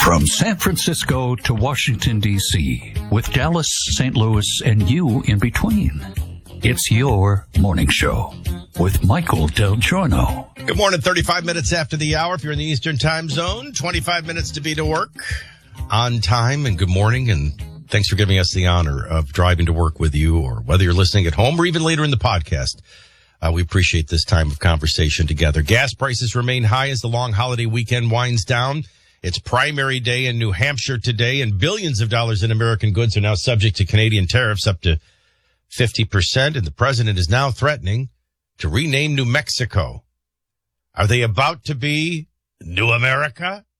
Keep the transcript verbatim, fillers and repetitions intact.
From San Francisco to Washington, D C, with Dallas, Saint Louis, and you in between. It's your morning show with Michael Del Giorno. Good morning, thirty-five minutes after the hour. If you're in the Eastern time zone, twenty-five minutes to be to work on time. And good morning, and thanks for giving us the honor of driving to work with you, or whether you're listening at home or even later in the podcast. Uh, we appreciate this time of conversation together. Gas prices remain high as the long holiday weekend winds down. It's primary day in New Hampshire today, and billions of dollars in American goods are now subject to Canadian tariffs up to fifty percent, and the president is now threatening to rename New Mexico. Are they about to be New America?